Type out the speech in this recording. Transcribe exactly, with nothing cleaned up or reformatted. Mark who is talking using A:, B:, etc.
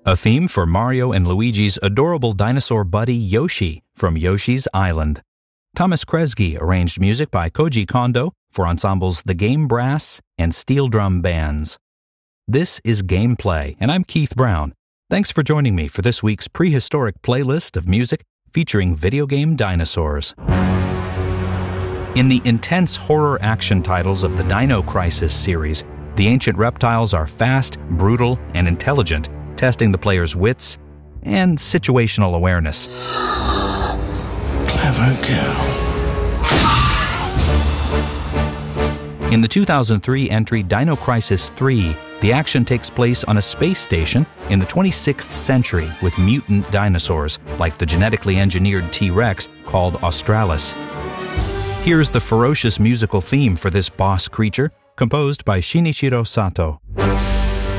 A: a theme for Mario and Luigi's adorable dinosaur buddy Yoshi from Yoshi's Island. Thomas Kresge arranged music by Koji Kondo for ensembles The Game Brass and Steel Drum Bands. This is Gameplay, and I'm Keith Brown. Thanks for joining me for this week's prehistoric playlist of music featuring video game dinosaurs. In the intense horror action titles of the Dino Crisis series, the ancient reptiles are fast, brutal, and intelligent, testing the player's wits and situational awareness.
B: Clever girl.
A: In the two thousand three entry Dino Crisis three, the action takes place on a space station in the twenty-sixth century with mutant dinosaurs, like the genetically engineered T-Rex called Australis. Here's the ferocious musical theme for this boss creature, composed by Shinichiro Sato.